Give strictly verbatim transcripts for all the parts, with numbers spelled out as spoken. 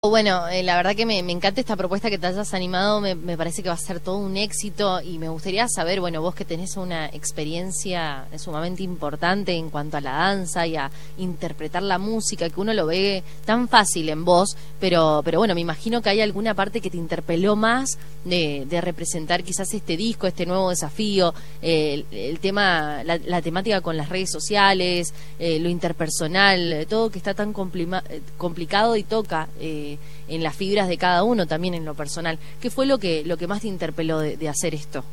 Bueno, eh, la verdad que me, me encanta esta propuesta que te hayas animado, me, me parece que va a ser todo un éxito y me gustaría saber, bueno, vos que tenés una experiencia sumamente importante en cuanto a la danza y a interpretar la música, que uno lo ve tan fácil en vos, pero, pero bueno, me imagino que hay alguna parte que te interpeló más de, de representar quizás este disco, este nuevo desafío, eh, el, el tema, la, la temática con las redes sociales, eh, lo interpersonal, eh, todo que está tan complima, eh, complicado y toca eh, en las fibras de cada uno, también en lo personal. ¿Qué fue lo que lo que más te interpeló de, de hacer esto?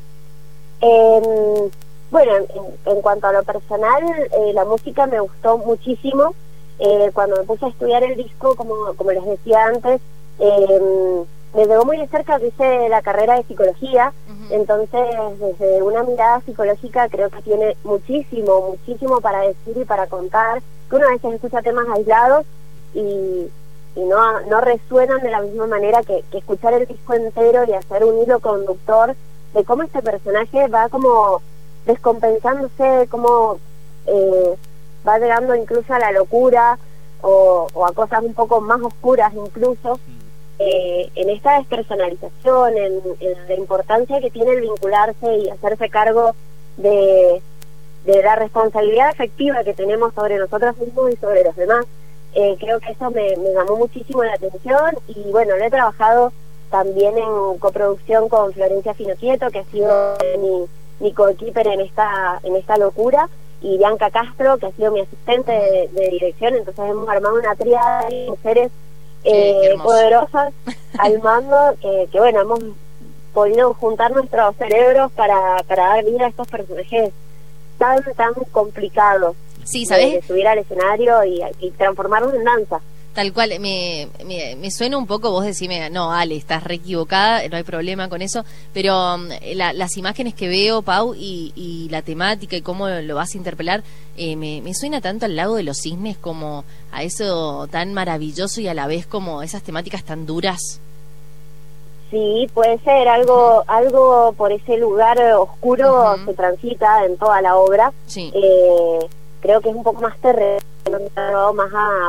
Eh, bueno, en, en cuanto a lo personal, eh, la música me gustó muchísimo. Eh, cuando me puse a estudiar el disco, como, como les decía antes, eh, me llegó muy de cerca que hice la carrera de psicología. Uh-huh. Entonces, desde una mirada psicológica, creo que tiene muchísimo, muchísimo para decir y para contar, que uno a veces escucha temas aislados y y no no resuenan de la misma manera que, que escuchar el disco entero y hacer un hilo conductor de cómo este personaje va como descompensándose, cómo eh, va llegando incluso a la locura o, o a cosas un poco más oscuras incluso, eh, en esta despersonalización, en, en la importancia que tiene el vincularse y hacerse cargo de, de la responsabilidad afectiva que tenemos sobre nosotros mismos y sobre los demás. Eh, creo que eso me, me llamó muchísimo la atención y bueno, lo he trabajado también en coproducción con Florencia Finocchieto, que ha sido mi, mi coequiper en esta en esta locura, y Bianca Castro, que ha sido mi asistente de, de dirección. Entonces hemos armado una tríada de mujeres eh, poderosas al mando, que, que bueno, hemos podido juntar nuestros cerebros para, para dar vida a estos personajes tan, tan complicados. Sí, ¿sabes? De, de subir al escenario y, y transformarlos en danza. Tal cual, me, me, me suena un poco, vos decime, no, Ale, estás re equivocada, no hay problema con eso, pero um, la, las imágenes que veo, Pau, y, y la temática y cómo lo vas a interpelar, eh, me, me suena tanto al Lago de los Cisnes como a eso tan maravilloso y a la vez como esas temáticas tan duras. Sí, puede ser algo uh-huh. algo por ese lugar oscuro. Uh-huh. Se transita en toda la obra. Sí. Eh, creo que es un poco más terreno, más a,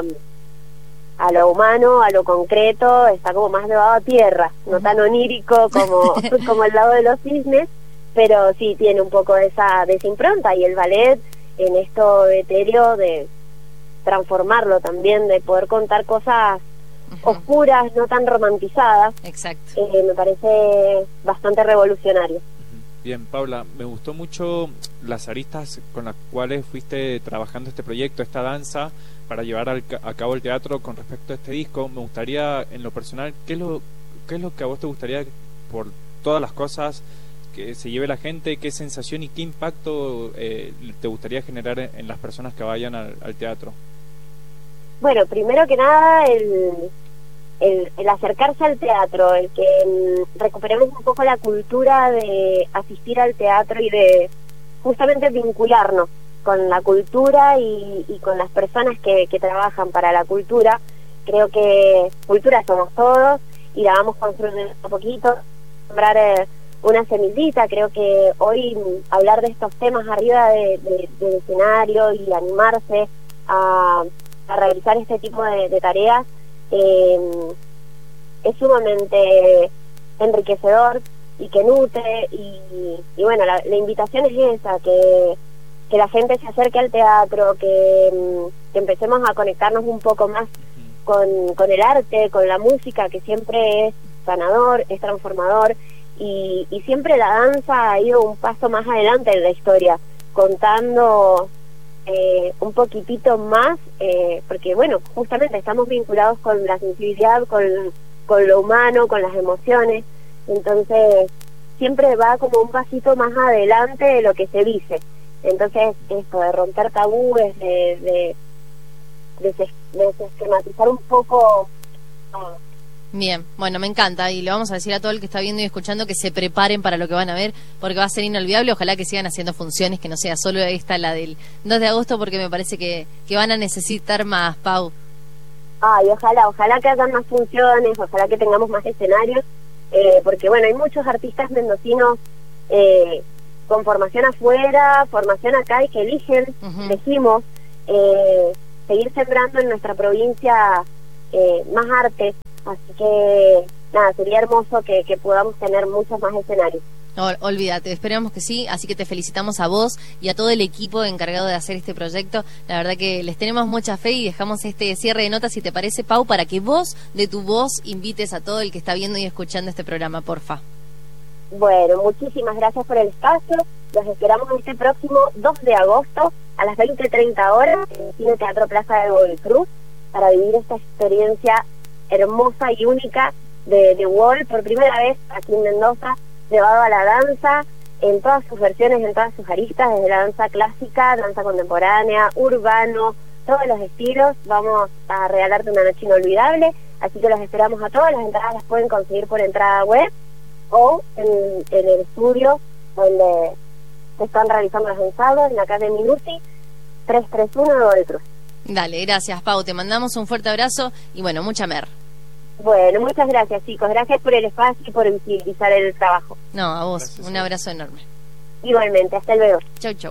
a lo humano, a lo concreto, está como más llevado a tierra, no tan onírico como, como el Lago de los Cisnes, pero sí tiene un poco de esa, de esa impronta, y el ballet en esto etéreo de transformarlo también, de poder contar cosas uh-huh. oscuras, no tan romantizadas. Exacto. Eh, me parece bastante revolucionario. Bien, Paula, me gustó mucho las aristas con las cuales fuiste trabajando este proyecto, esta danza, para llevar al, a cabo el teatro con respecto a este disco. Me gustaría, en lo personal, ¿qué es lo, qué es lo que a vos te gustaría, por todas las cosas que se lleve la gente, qué sensación y qué impacto eh, te gustaría generar en, en las personas que vayan al, al teatro? Bueno, primero que nada, el... El, el acercarse al teatro, el que mm, recuperemos un poco la cultura de asistir al teatro y de justamente vincularnos con la cultura y, y con las personas que, que trabajan para la cultura. Creo que cultura somos todos y la vamos construyendo un poquito, sembrar eh, una semillita. Creo que hoy mm, hablar de estos temas arriba de, de, del escenario y animarse a, a realizar este tipo de, de tareas Eh, es sumamente enriquecedor y que nutre, y, y bueno, la, la invitación es esa, que, que la gente se acerque al teatro, que, que empecemos a conectarnos un poco más con, con el arte, con la música, que siempre es sanador, es transformador, y, y siempre la danza ha ido un paso más adelante en la historia, contando Eh, un poquitito más, eh, porque bueno, justamente estamos vinculados con la sensibilidad, con, con lo humano, con las emociones. Entonces siempre va como un pasito más adelante de lo que se dice. Entonces esto de romper tabúes, de de, de, de sistematizar un poco. Oh. Bien, bueno, me encanta, y le vamos a decir a todo el que está viendo y escuchando que se preparen para lo que van a ver, porque va a ser inolvidable. Ojalá que sigan haciendo funciones, que no sea solo esta, la del dos de agosto, porque me parece que, que van a necesitar más, Pau. Ay, ojalá, ojalá que hagan más funciones, ojalá que tengamos más escenarios, eh, porque bueno, hay muchos artistas mendocinos eh, con formación afuera, formación acá, y que eligen, uh-huh. elegimos eh, seguir sembrando en nuestra provincia eh, más arte, así que nada, sería hermoso que, que podamos tener muchos más escenarios. No, olvídate, esperamos que sí, así que te felicitamos a vos y a todo el equipo encargado de hacer este proyecto. La verdad que les tenemos mucha fe y dejamos este cierre de notas, si te parece, Pau, para que vos, de tu voz, invites a todo el que está viendo y escuchando este programa, porfa. Bueno, muchísimas gracias por el espacio. Los esperamos este próximo dos de agosto a las veinte treinta horas en el Cine Teatro Plaza de Godoy Cruz para vivir esta experiencia hermosa y única de, de Wall por primera vez aquí en Mendoza, llevado a la danza en todas sus versiones, en todas sus aristas, desde la danza clásica, danza contemporánea, urbano, todos los estilos. Vamos a regalarte una noche inolvidable, así que los esperamos a todos. Las entradas las pueden conseguir por entrada web o en, en el estudio donde se están realizando los ensayos, en la calle Minuti, trescientos treinta y uno de Godoy Cruz. Dale, gracias, Pau, te mandamos un fuerte abrazo y bueno, mucha mer. Bueno, muchas gracias, chicos. Gracias por el espacio y por visibilizar el trabajo. No, a vos, Gracias, un abrazo enorme. Igualmente, hasta luego. Chau, chau.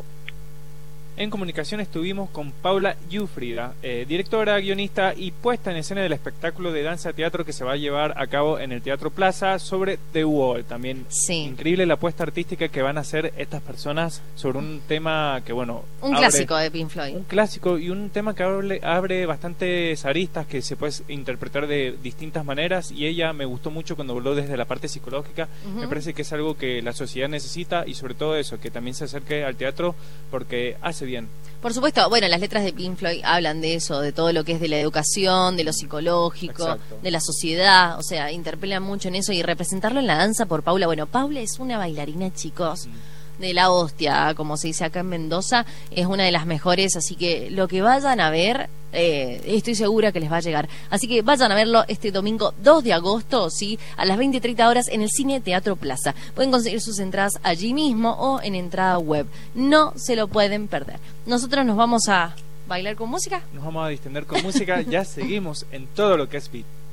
En comunicación estuvimos con Paula Giuffrida, eh, directora, guionista y puesta en escena del espectáculo de danza teatro que se va a llevar a cabo en el Teatro Plaza sobre The Wall. También sí. Increíble la apuesta artística que van a hacer estas personas sobre un tema que, bueno... Un abre, clásico de Pink Floyd. Un clásico y un tema que abre, abre bastantes aristas que se puede interpretar de distintas maneras, y ella me gustó mucho cuando habló desde la parte psicológica. Uh-huh. Me parece que es algo que la sociedad necesita, y sobre todo eso, que también se acerque al teatro porque hace bien. Por supuesto, bueno, las letras de Pink Floyd hablan de eso, de todo lo que es de la educación, de lo psicológico, Exacto. de la sociedad, o sea, interpelan mucho en eso, y representarlo en la danza por Paula. Bueno, Paula es una bailarina, chicos, mm. de la hostia, como se dice acá en Mendoza, es una de las mejores, así que lo que vayan a ver, eh, estoy segura que les va a llegar. Así que vayan a verlo este domingo dos de agosto, sí, a las veinte treinta horas en el Cine Teatro Plaza. Pueden conseguir sus entradas allí mismo o en entrada web. No se lo pueden perder. Nosotros nos vamos a bailar con música. Nos vamos a distender con música, ya seguimos en todo lo que es beat.